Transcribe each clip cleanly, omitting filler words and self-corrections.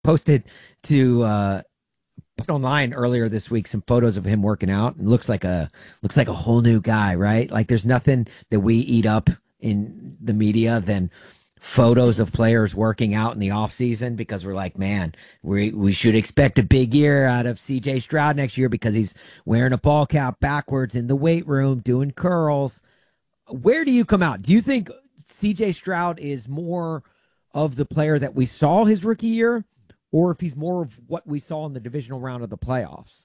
posted to put online earlier this week some photos of him working out, and looks like a whole new guy, right? Like there's nothing that we eat up in the media than photos of players working out in the off season, because we're like, man, we should expect a big year out of CJ Stroud next year because he's wearing a ball cap backwards in the weight room doing curls. Where do you come out? Do you think CJ Stroud is more of the player that we saw his rookie year, or if he's more of what we saw in the divisional round of the playoffs?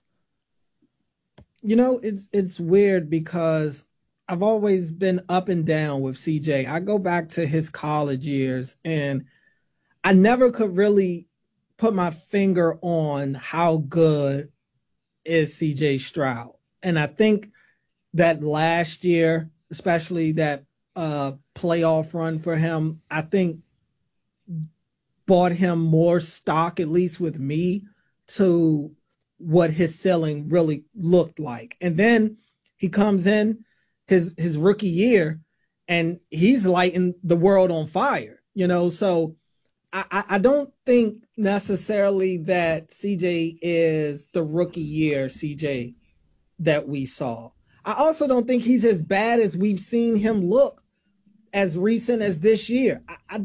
It's weird because I've always been up and down with CJ. I go back to his college years and I never could really put my finger on how good is CJ Stroud. And I think that last year, especially that playoff run for him, I think bought him more stock, at least with me, to what his ceiling really looked like. And then he comes in his rookie year and he's lighting the world on fire, So I don't think necessarily that CJ is the rookie year CJ that we saw. I also don't think he's as bad as we've seen him look as recent as this year.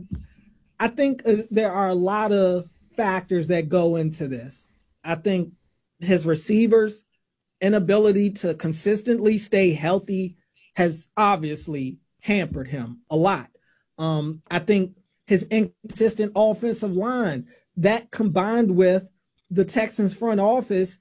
I think there are a lot of factors that go into this. I think his receivers' inability to consistently stay healthy has obviously hampered him a lot. I think his inconsistent offensive line, that combined with the Texans front office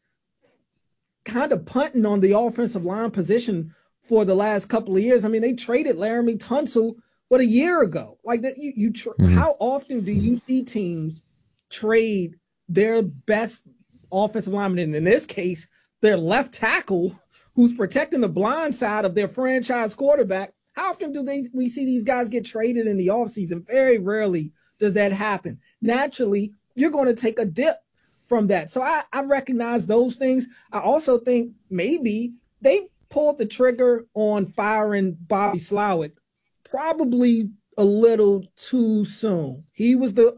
kind of punting on the offensive line position for the last couple of years. I mean, they traded Laramie Tunsil a year ago. Like that, how often do you see teams trade their best offensive lineman, and in this case, their left tackle, who's protecting the blind side of their franchise quarterback? How often do we see these guys get traded in the offseason? Very rarely does that happen. Naturally, you're going to take a dip from that. So I recognize those things. I also think maybe they pulled the trigger on firing Bobby Slowick probably a little too soon. He was the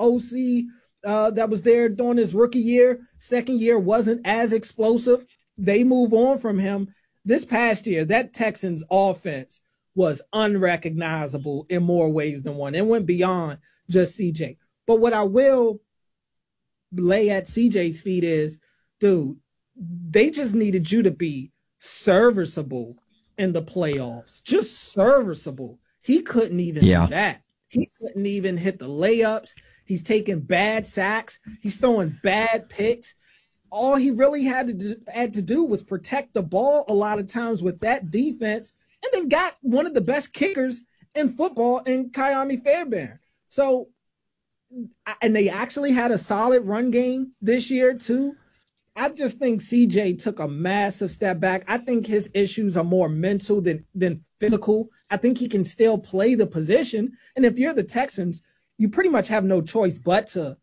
OC that was there during his rookie year. Second year wasn't as explosive. They move on from him. This past year, that Texans offense was unrecognizable in more ways than one. It went beyond just CJ. But what I will lay at CJ's feet is, dude, they just needed you to be serviceable in the playoffs. Just serviceable. He couldn't even do that. He couldn't even hit the layups. He's taking bad sacks. He's throwing bad picks. All he really had to do was protect the ball a lot of times with that defense. And they've got one of the best kickers in football in Kayami Fairbairn. So, and they actually had a solid run game this year too. I just think CJ took a massive step back. I think his issues are more mental than physical. I think he can still play the position. And if you're the Texans, you pretty much have no choice but to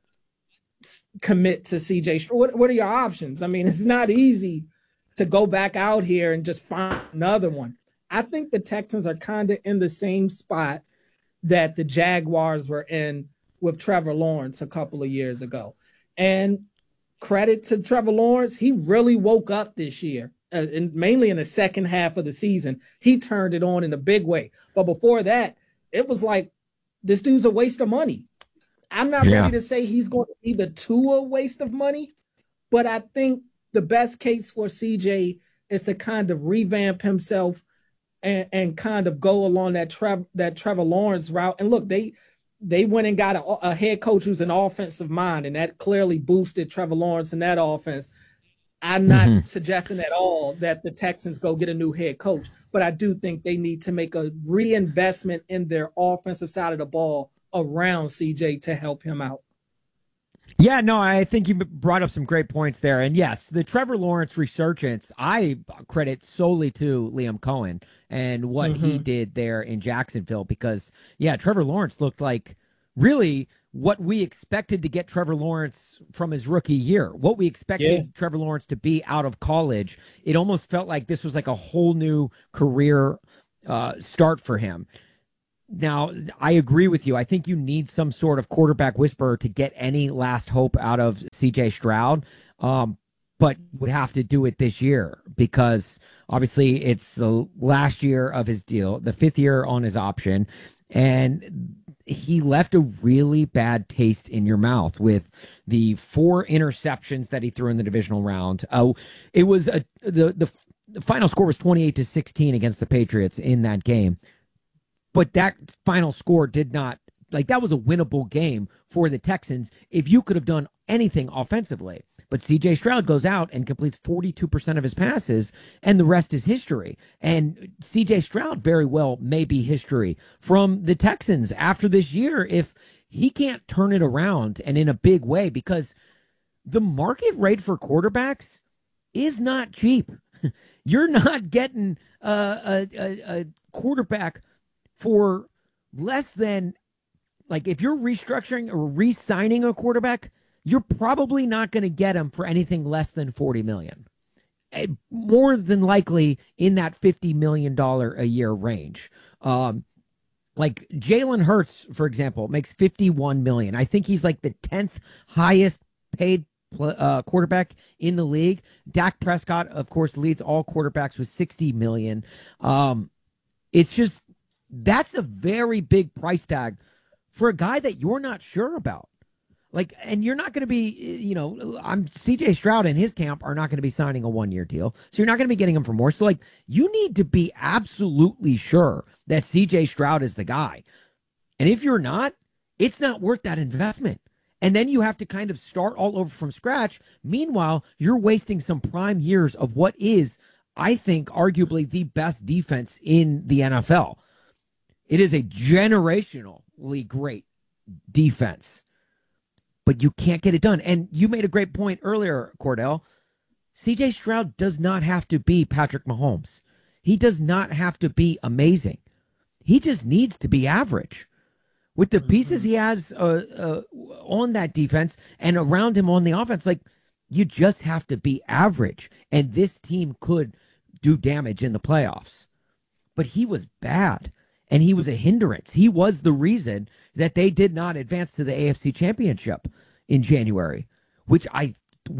commit to CJ. What are your options? I mean, it's not easy to go back out here and just find another one. I think the Texans are kind of in the same spot that the Jaguars were in with Trevor Lawrence a couple of years ago. And credit to Trevor Lawrence, he really woke up this year, and mainly in the second half of the season. He turned it on in a big way. But before that, it was like, this dude's a waste of money. I'm not ready to say he's going to be the Tua waste of money, but I think the best case for CJ is to kind of revamp himself and kind of go along that Trevor Lawrence route. And look, they went and got a head coach who's an offensive mind, and that clearly boosted Trevor Lawrence in that offense. I'm not suggesting at all that the Texans go get a new head coach, but I do think they need to make a reinvestment in their offensive side of the ball around CJ to help him out. Yeah, no, I think you brought up some great points there. And yes, the Trevor Lawrence resurgence, I credit solely to Liam Cohen and what he did there in Jacksonville, because, yeah, Trevor Lawrence looked like really what we expected to get Trevor Lawrence from his rookie year, what we expected Trevor Lawrence to be out of college. It almost felt like this was like a whole new career start for him. Now, I agree with you. I think you need some sort of quarterback whisperer to get any last hope out of CJ Stroud, but would have to do it this year because obviously it's the last year of his deal, the fifth year on his option, and he left a really bad taste in your mouth with the 4 interceptions that he threw in the divisional round. Oh, it was the final score was 28-16 against the Patriots in that game. But that final score did not, like, that was a winnable game for the Texans if you could have done anything offensively. But CJ Stroud goes out and completes 42% of his passes, and the rest is history. And CJ Stroud very well may be history from the Texans after this year if he can't turn it around and in a big way, because the market rate for quarterbacks is not cheap. You're not getting a quarterback for less than, like, if you're restructuring or re-signing a quarterback, you're probably not going to get him for anything less than $40 million. More than likely in that $50 million a year range. Like Jalen Hurts, for example, makes $51 million. I think he's like the 10th highest paid quarterback in the league. Dak Prescott, of course, leads all quarterbacks with $60 million. It's just, that's a very big price tag for a guy that you're not sure about. Like, and you're not going to be, I'm CJ Stroud and his camp are not going to be signing a 1-year deal. So you're not going to be getting him for more. So, like, you need to be absolutely sure that CJ Stroud is the guy. And if you're not, it's not worth that investment. And then you have to kind of start all over from scratch. Meanwhile, you're wasting some prime years of what is, I think, arguably the best defense in the NFL. It is a generationally great defense, but you can't get it done. And you made a great point earlier, Cordell. CJ Stroud does not have to be Patrick Mahomes. He does not have to be amazing. He just needs to be average. With the pieces he has on that defense and around him on the offense, like, you just have to be average. And this team could do damage in the playoffs. But he was bad. And he was a hindrance. He was the reason that they did not advance to the AFC Championship in January, which I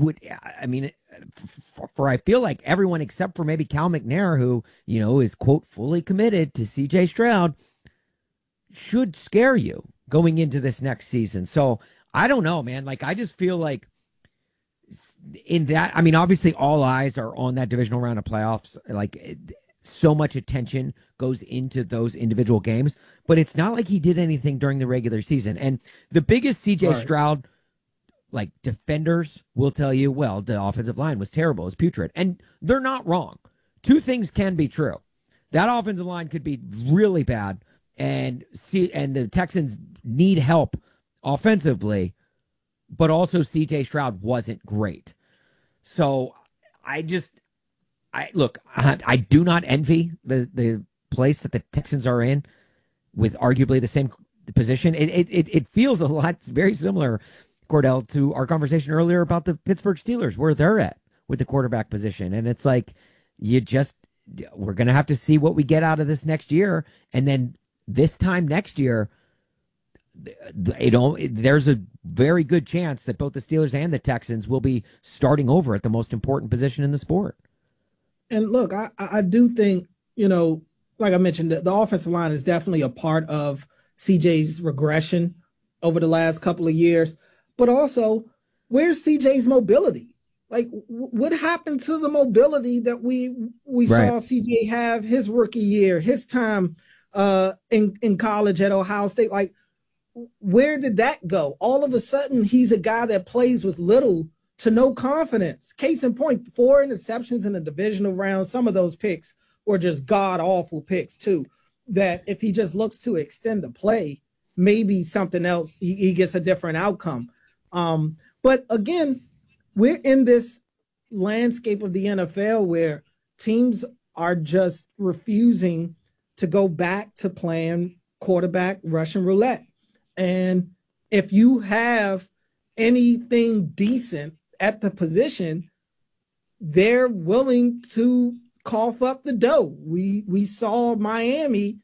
feel like everyone except for maybe Cal McNair, who, is, quote, fully committed to CJ Stroud, should scare you going into this next season. So I don't know, man. Like, I just feel like in that, I mean, obviously all eyes are on that divisional round of playoffs. Like, so much attention goes into those individual games, but it's not like he did anything during the regular season. And the biggest CJ Stroud, like, defenders will tell you, well, the offensive line was terrible, it's putrid. And they're not wrong. Two things can be true. That offensive line could be really bad, and the Texans need help offensively, but also CJ Stroud wasn't great. So I do not envy the place that the Texans are in with arguably the same position. It feels a lot very similar, Cordell, to our conversation earlier about the Pittsburgh Steelers, where they're at with the quarterback position. And it's like, we're going to have to see what we get out of this next year. And then this time next year, there's a very good chance that both the Steelers and the Texans will be starting over at the most important position in the sport. And look, I do think, like I mentioned, the offensive line is definitely a part of CJ's regression over the last couple of years. But also, where's CJ's mobility? Like, what happened to the mobility that we saw CJ have his rookie year, his time in college at Ohio State? Like, where did that go? All of a sudden, he's a guy that plays with little to no confidence. Case in point, 4 interceptions in the divisional round. Some of those picks were just god-awful picks, too, that if he just looks to extend the play, maybe something else, he gets a different outcome. But again, we're in this landscape of the NFL where teams are just refusing to go back to playing quarterback Russian roulette. And if you have anything decent at the position, they're willing to cough up the dough. We saw Miami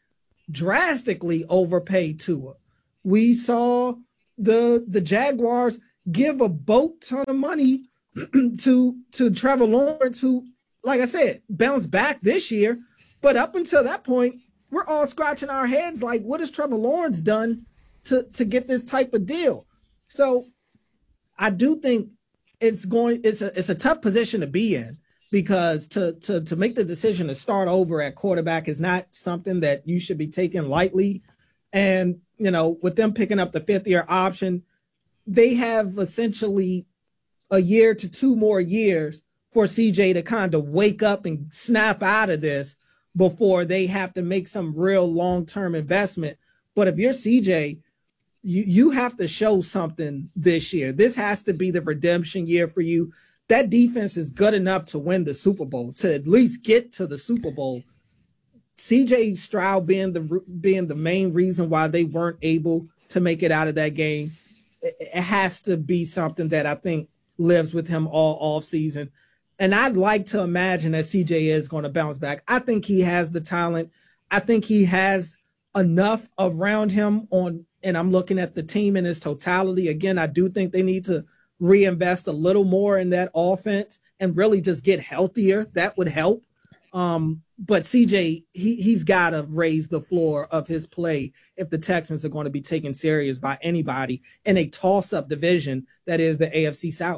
drastically overpay Tua. We saw the Jaguars give a boat ton of money to Trevor Lawrence, who, like I said, bounced back this year. But up until that point, we're all scratching our heads like, what has Trevor Lawrence done to get this type of deal? So I do think it's a tough position to be in, because to make the decision to start over at quarterback is not something that you should be taking lightly. And, with them picking up the 5th-year option, they have essentially a year to 2 more years for CJ to kind of wake up and snap out of this before they have to make some real long-term investment. But if you're CJ, you have to show something this year. This has to be the redemption year for you. That defense is good enough to win the Super Bowl, to at least get to the Super Bowl. CJ Stroud being the main reason why they weren't able to make it out of that game, it has to be something that I think lives with him all off season. And I'd like to imagine that CJ is going to bounce back. I think he has the talent. I think he has enough around him and I'm looking at the team in its totality. Again, I do think they need to reinvest a little more in that offense and really just get healthier. That would help. But CJ, he's got to raise the floor of his play if the Texans are going to be taken serious by anybody in a toss-up division that is the AFC South.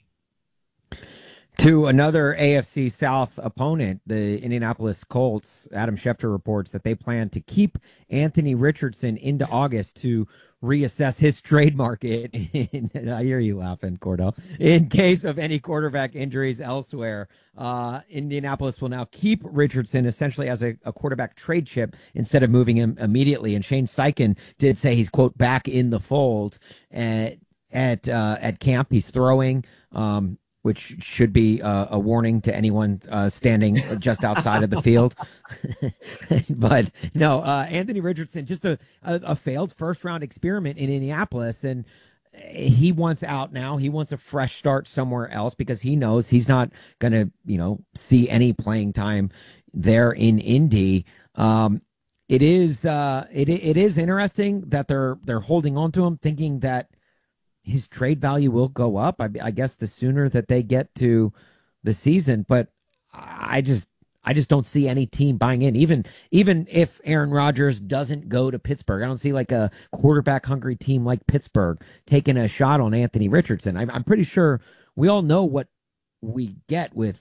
To another AFC South opponent, the Indianapolis Colts, Adam Schefter reports that they plan to keep Anthony Richardson into August to reassess his trade market. I hear you laughing, Cordell. In case of any quarterback injuries elsewhere, Indianapolis will now keep Richardson essentially as a quarterback trade chip instead of moving him immediately. And Shane Steichen did say he's, quote, back in the fold at camp. He's throwing, which should be a warning to anyone standing just outside of the field. But no, Anthony Richardson, just a failed first-round experiment in Indianapolis, and he wants out now. He wants a fresh start somewhere else because he knows he's not going to, see any playing time there in Indy. It is interesting that they're holding on to him, thinking that his trade value will go up. I guess the sooner that they get to the season, but I just don't see any team buying in. Even if Aaron Rodgers doesn't go to Pittsburgh, I don't see like a quarterback hungry team like Pittsburgh taking a shot on Anthony Richardson. I'm pretty sure we all know what we get with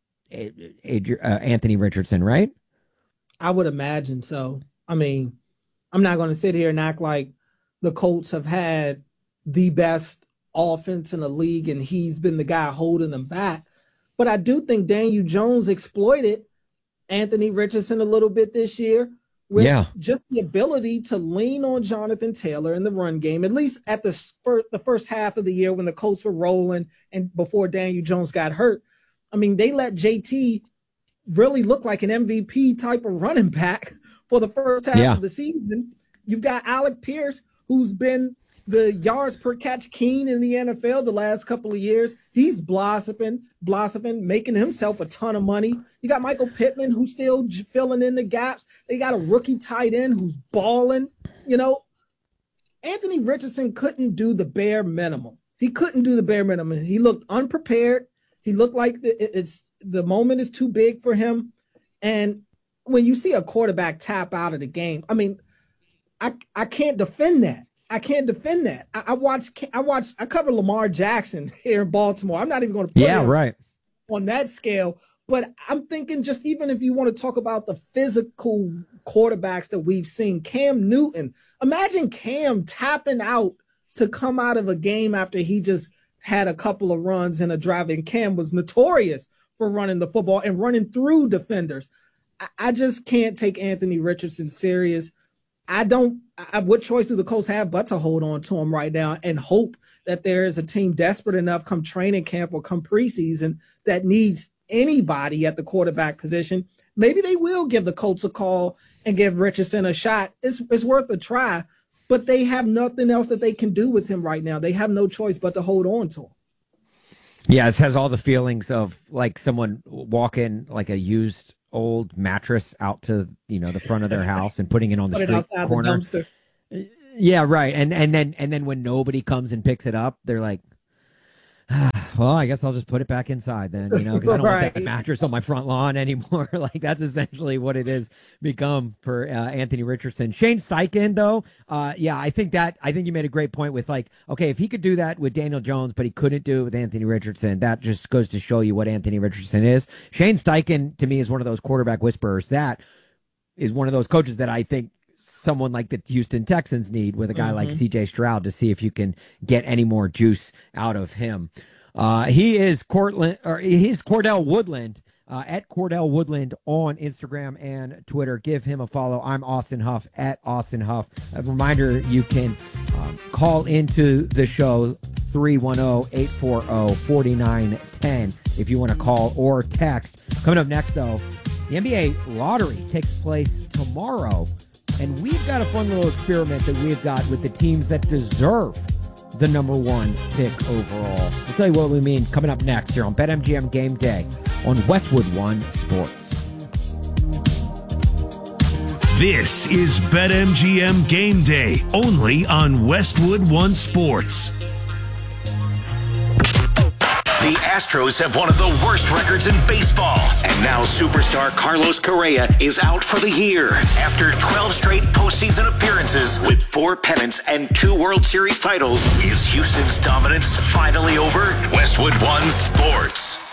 Anthony Richardson, right? I would imagine so. I mean, I'm not going to sit here and act like the Colts have had the best offense in the league and he's been the guy holding them back. But I do think Daniel Jones exploited Anthony Richardson a little bit this year with just the ability to lean on Jonathan Taylor in the run game, at least at the first half of the year when the Colts were rolling and before Daniel Jones got hurt. I mean, they let JT really look like an MVP type of running back for the first half of the season. You've got Alec Pierce, who's been the yards per catch king in the NFL the last couple of years. He's blossoming, making himself a ton of money. You got Michael Pittman, who's still filling in the gaps. They got a rookie tight end who's balling. Anthony Richardson couldn't do the bare minimum. He looked unprepared. He looked like the moment is too big for him. And when you see a quarterback tap out of the game, I mean, I can't defend that. I cover Lamar Jackson here in Baltimore. I'm not even going to put him on that scale, but I'm thinking just even if you want to talk about the physical quarterbacks that we've seen, Cam Newton, imagine Cam tapping out to come out of a game after he just had a couple of runs in a drive, and Cam was notorious for running the football and running through defenders. I just can't take Anthony Richardson serious. What choice do the Colts have but to hold on to him right now and hope that there is a team desperate enough come training camp or come preseason that needs anybody at the quarterback position? Maybe they will give the Colts a call and give Richardson a shot. It's worth a try, but they have nothing else that they can do with him right now. They have no choice but to hold on to him. Yeah, it has all the feelings of like someone walking like a used old mattress out to the front of their house and putting it on the Put it street outside corner. the dumpster. Yeah, right. And then when nobody comes and picks it up, they're like, well, I guess I'll just put it back inside then, because I don't want that mattress on my front lawn anymore. Like that's essentially what it is become for Anthony Richardson. Shane Steichen, though, I think you made a great point with like, okay, if he could do that with Daniel Jones, but he couldn't do it with Anthony Richardson, that just goes to show you what Anthony Richardson is. Shane Steichen, to me, is one of those quarterback whisperers. That is one of those coaches that I think someone like the Houston Texans need with a guy like CJ Stroud to see if you can get any more juice out of him. He's Cordell Woodland, at Cordell Woodland on Instagram and Twitter. Give him a follow. I'm Austin Huff at Austin Huff. A reminder, you can call into the show 310-840-4910 if you want to call or text. Coming up next, though, the NBA lottery takes place tomorrow. And we've got a fun little experiment that we've got with the teams that deserve the number one pick overall. We'll tell you what we mean coming up next here on BetMGM Game Day on Westwood One Sports. This is BetMGM Game Day, only on Westwood One Sports. The Astros have one of the worst records in baseball. And now superstar Carlos Correa is out for the year. After 12 straight postseason appearances with 4 pennants and 2 World Series titles, is Houston's dominance finally over? Westwood One Sports.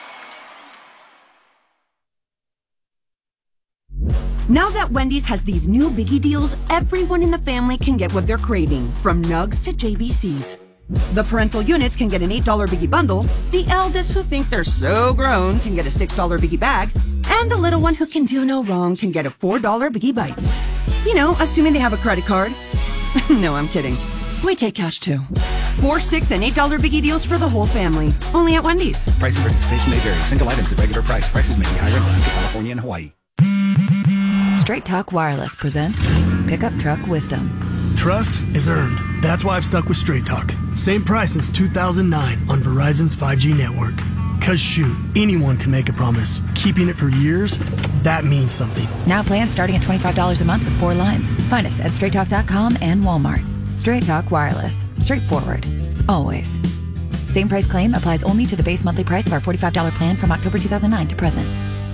Now that Wendy's has these new biggie deals, everyone in the family can get what they're craving, from nugs to JBCs. The parental units can get an $8 biggie bundle, the eldest who think they're so grown can get a $6 biggie bag, and the little one who can do no wrong can get a $4 biggie bites. Assuming they have a credit card. No, I'm kidding. We take cash too. 4, 6, and $8 biggie deals for the whole family. Only at Wendy's. Price and participation may vary. Single items at regular price. Prices may be higher in Alaska, California, and Hawaii. Straight Talk Wireless presents Pickup Truck Wisdom. Trust is earned. That's why I've stuck with Straight Talk. Same price since 2009 on Verizon's 5G network. Cause shoot, anyone can make a promise. Keeping it for years, that means something. Now plans starting at $25 a month with 4 lines. Find us at straighttalk.com and Walmart. Straight Talk Wireless. Straightforward. Always. Same price claim applies only to the base monthly price of our $45 plan from October 2009 to present.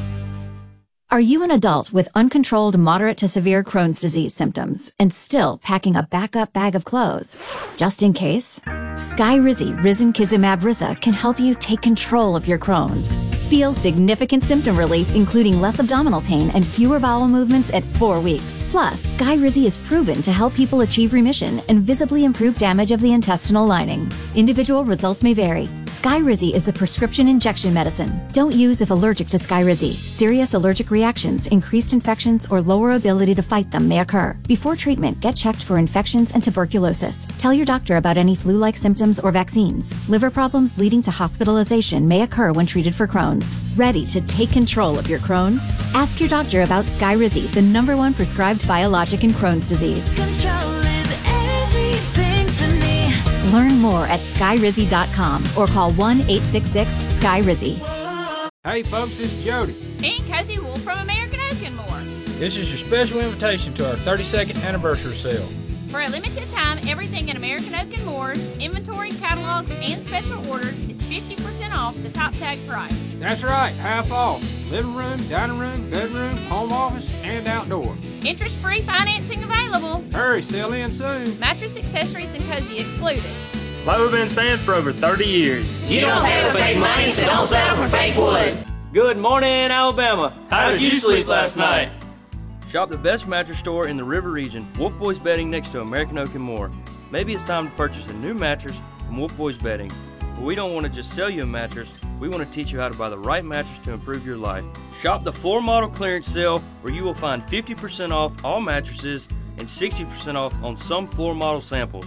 Are you an adult with uncontrolled moderate to severe Crohn's disease symptoms and still packing a backup bag of clothes? Just in case? Skyrizi Risankizumab Riza can help you take control of your Crohn's. Feel significant symptom relief, including less abdominal pain and fewer bowel movements at 4 weeks. Plus, Skyrizi is proven to help people achieve remission and visibly improve damage of the intestinal lining. Individual results may vary. Skyrizi is a prescription injection medicine. Don't use if allergic to Skyrizi. Serious allergic reactions, increased infections, or lower ability to fight them may occur. Before treatment, get checked for infections and tuberculosis. Tell your doctor about any flu-like symptoms or vaccines. Liver problems leading to hospitalization may occur when treated for Crohn's. Ready to take control of your Crohn's? Ask your doctor about Skyrizi, the #1 prescribed biologic in Crohn's disease. Control is everything to me. Learn more at skyrizi.com or call 1-866-SKYRIZI. Hey folks, this is Jody. And Cozy Wolf from American Oak and More. This is your special invitation to our 32nd anniversary sale. For a limited time, everything at American Oak and Moore's, inventory, catalogs, and special orders is 50% off the top tag price. That's right, half off. Living room, dining room, bedroom, home office, and outdoor. Interest-free financing available. Hurry, sell in soon. Mattress accessories and cozy excluded. Like we've been saying for over 30 years. You don't pay with fake money, so don't settle for fake wood. Good morning, Alabama. How did you sleep last night? Shop the best mattress store in the River region, Wolf Boys Bedding next to American Oak and More. Maybe it's time to purchase a new mattress from Wolf Boys Bedding. But we don't want to just sell you a mattress, we want to teach you how to buy the right mattress to improve your life. Shop the floor model clearance sale where you will find 50% off all mattresses and 60% off on some floor model samples.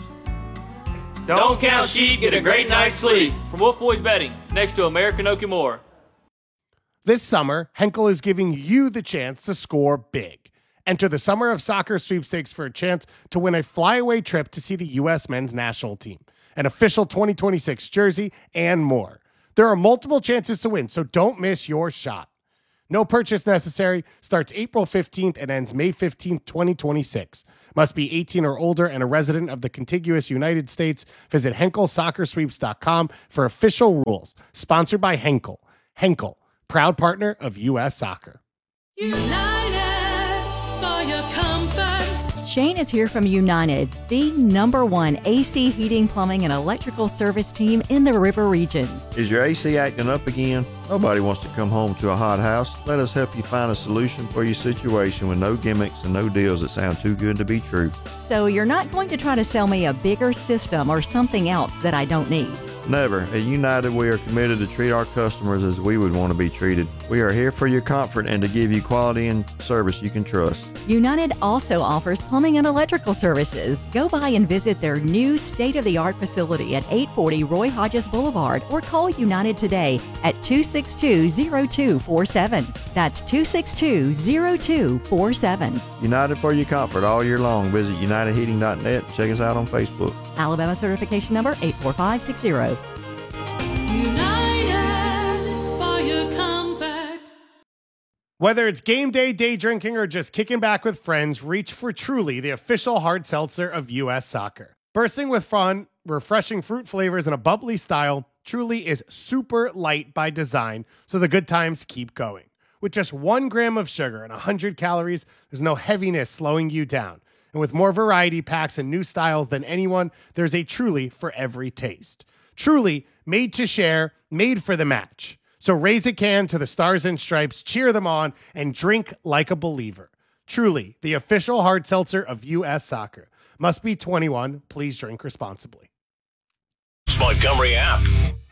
Don't count sheep, get a great night's sleep. From Wolf Boys Bedding, next to American Oak and More. This summer, Henkel is giving you the chance to score big. Enter the Summer of Soccer sweepstakes for a chance to win a flyaway trip to see the U.S. men's national team, an official 2026 jersey, and more. There are multiple chances to win, so don't miss your shot. No purchase necessary. Starts April 15th and ends May 15th, 2026. Must be 18 or older and a resident of the contiguous United States. Visit HenkelSoccerSweeps.com for official rules. Sponsored by Henkel. Henkel, proud partner of U.S. Soccer. United for your comfort. Shane is here from United, the #1 AC heating, plumbing, and electrical service team in the River region. Is your AC acting up again? Nobody wants to come home to a hot house. Let us help you find a solution for your situation with no gimmicks and no deals that sound too good to be true. So you're not going to try to sell me a bigger system or something else that I don't need. Never. At United, we are committed to treat our customers as we would want to be treated. We are here for your comfort and to give you quality and service you can trust. United also offers plumbing and electrical services. Go by and visit their new state-of-the-art facility at 840 Roy Hodges Boulevard or call United today at 262-0247. That's 262-0247. United for your comfort all year long. Visit UnitedHeating.net. Check us out on Facebook. Alabama certification number 84560. United for your comfort. Whether it's game day, day drinking, or just kicking back with friends, reach for Truly, the official hard seltzer of U.S. Soccer. Bursting with fun, refreshing fruit flavors, and a bubbly style, Truly is super light by design, so the good times keep going. With just 1 gram of sugar and 100 calories, there's no heaviness slowing you down. And with more variety packs and new styles than anyone, there's a Truly for every taste. Truly, made to share, made for the match. So raise a can to the Stars and Stripes, cheer them on, and drink like a believer. Truly, the official hard seltzer of U.S. Soccer. Must be 21. Please drink responsibly. Montgomery app.